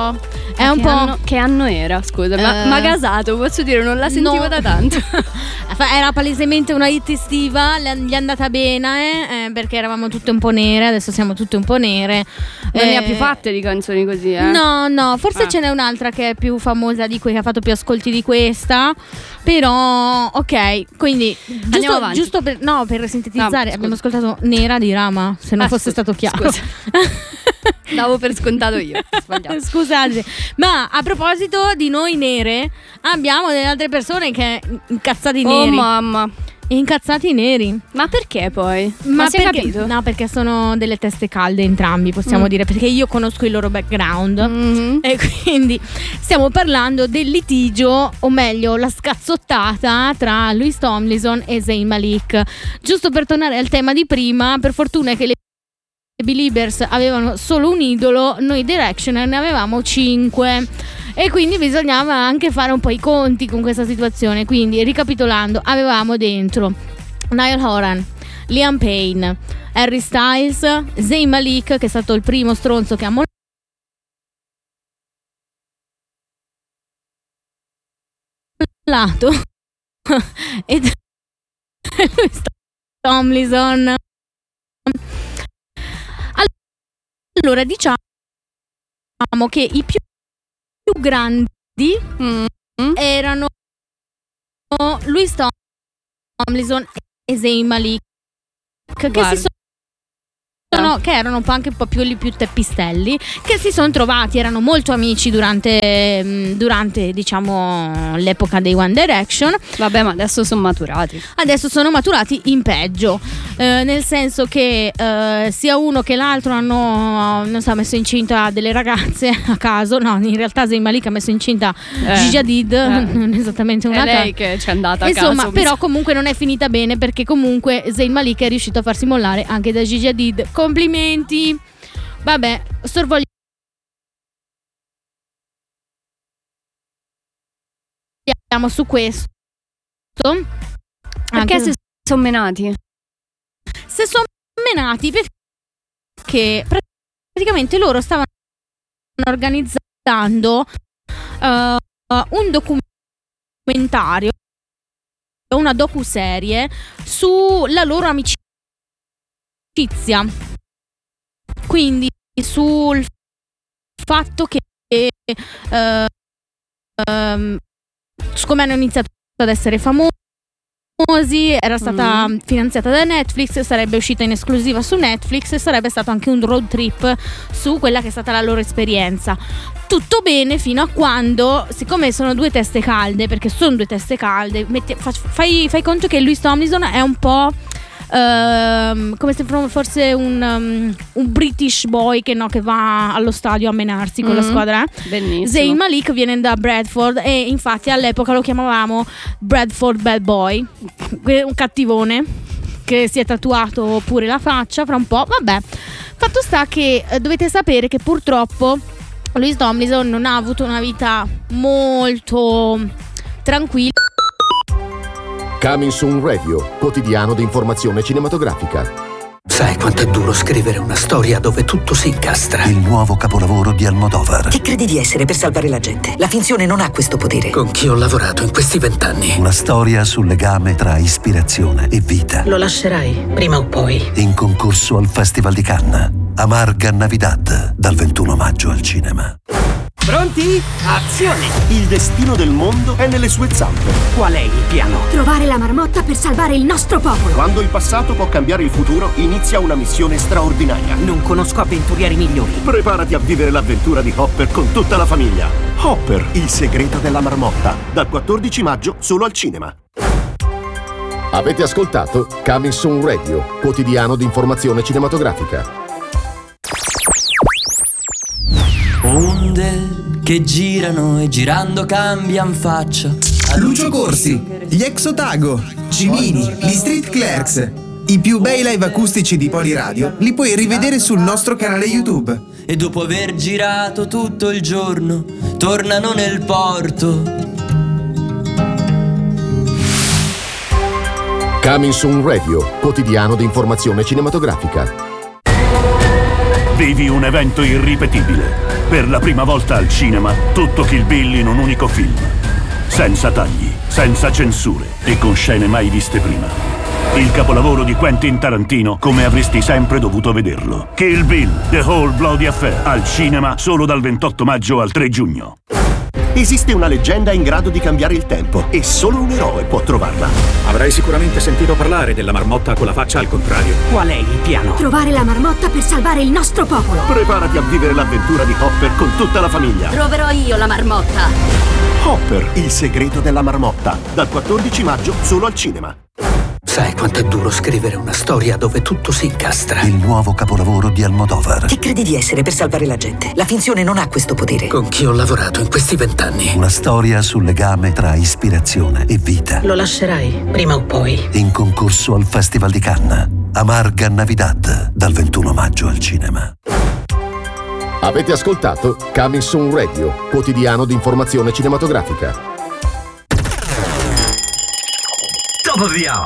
È un po'. Che anno era? Scusa, ma gasato, posso dire, non la sentivo da tanto. Era palesemente una hit estiva, gli è andata bene, perché eravamo tutte un po' nere, adesso siamo tutte un po' nere. Non ne ha più fatte di canzoni così, No, forse ce n'è un'altra che è più famosa di che ha fatto più ascolti di questa. Però, ok, quindi giusto per sintetizzare, abbiamo ascoltato Nera di Rama, se non fosse stato chiaro. Scusa. Davo per scontato io. Scusate, ma a proposito di noi nere, abbiamo delle altre persone che incazzati neri. Oh mamma. Incazzati neri. Ma perché poi? Ma si è perché? capito? No, perché sono delle teste calde entrambi, possiamo dire, perché io conosco il loro background e quindi stiamo parlando del litigio, o meglio la scazzottata tra Louis Tomlinson e Zayn Malik. Giusto per tornare al tema di prima, per fortuna che le Beliebers avevano solo un idolo, noi Directioner ne avevamo 5 e quindi bisognava anche fare un po' i conti con questa situazione. Quindi, ricapitolando, avevamo dentro Niall Horan, Liam Payne, Harry Styles, Zayn Malik, che è stato il primo stronzo che ha mollato e Louis Tomlinson. Allora, diciamo che i più grandi erano Louis Tomlinson e Zayn Malik, che erano anche un po' più teppistelli, che si sono trovati, erano molto amici durante diciamo l'epoca dei One Direction. Vabbè, ma adesso sono maturati in peggio, nel senso che sia uno che l'altro hanno messo incinta delle ragazze a caso. No, in realtà Zayn Malik ha messo incinta Gigi Hadid, non esattamente una. È lei che c'è andata a insomma, caso. però comunque non è finita bene, perché comunque Zayn Malik è riuscito a farsi mollare anche da Gigi Hadid. Complimenti. Vabbè, sorvogliamo su questo. Perché si sono menati? Si sono menati perché praticamente loro stavano organizzando un documentario, una docuserie sulla loro amicizia, quindi sul fatto che siccome hanno iniziato ad essere famosi, era stata finanziata da Netflix, sarebbe uscita in esclusiva su Netflix e sarebbe stato anche un road trip su quella che è stata la loro esperienza. Tutto bene fino a quando, siccome sono due teste calde, perché sono due teste calde, fai conto che Louis Tomlinson è un po' come se fosse un British boy che va allo stadio a menarsi con la squadra. Bellissimo. Zayn Malik viene da Bradford e infatti all'epoca lo chiamavamo Bradford Bad Boy, un cattivone che si è tatuato pure la faccia fra un po'. Vabbè, fatto sta che dovete sapere che purtroppo Louis Tomlinson non ha avuto una vita molto tranquilla. Coming Soon Radio, quotidiano di informazione cinematografica. Sai quanto è duro scrivere una storia dove tutto si incastra? Il nuovo capolavoro di Almodovar. Chi credi di essere per salvare la gente? La finzione non ha questo potere. Con chi ho lavorato in questi 20 anni? Una storia sul legame tra ispirazione e vita. Lo lascerai, prima o poi. In concorso al Festival di Cannes. Amarga Navidad, dal 21 maggio al cinema. Pronti? Azione! Il destino del mondo è nelle sue zampe. Qual è il piano? Trovare la marmotta per salvare il nostro popolo. Quando il passato può cambiare il futuro, inizia una missione straordinaria. Non conosco avventurieri migliori. Preparati a vivere l'avventura di Hopper con tutta la famiglia. Hopper, il segreto della marmotta. Dal 14 maggio solo al cinema. Avete ascoltato Coming Soon Radio, quotidiano di informazione cinematografica. Onde che girano e girando cambiano faccia. Lucio Corsi, gli Ex Otago, Cimini, gli Street Clerks. I più bei live acustici di Poliradio li puoi rivedere sul nostro canale YouTube. E dopo aver girato tutto il giorno tornano nel porto. Coming Soon Radio, quotidiano di informazione cinematografica. Vivi un evento irripetibile. Per la prima volta al cinema, tutto Kill Bill in un unico film. Senza tagli, senza censure e con scene mai viste prima. Il capolavoro di Quentin Tarantino come avresti sempre dovuto vederlo. Kill Bill, The Whole Bloody Affair, al cinema solo dal 28 maggio al 3 giugno. Esiste una leggenda in grado di cambiare il tempo e solo un eroe può trovarla. Avrai sicuramente sentito parlare della marmotta con la faccia al contrario. Qual è il piano? Trovare la marmotta per salvare il nostro popolo. Preparati a vivere l'avventura di Hopper con tutta la famiglia. Troverò io la marmotta. Hopper, il segreto della marmotta, dal 14 maggio solo al cinema. Sai quanto è duro scrivere una storia dove tutto si incastra? Il nuovo capolavoro di Almodovar. Chi credi di essere per salvare la gente? La finzione non ha questo potere. Con chi ho lavorato in questi 20 anni? Una storia sul legame tra ispirazione e vita. Lo lascerai, prima o poi. In concorso al Festival di Cannes. Amarga Navidad, dal 21 maggio al cinema. Avete ascoltato Coming Soon Radio, quotidiano di informazione cinematografica. Top of the hour.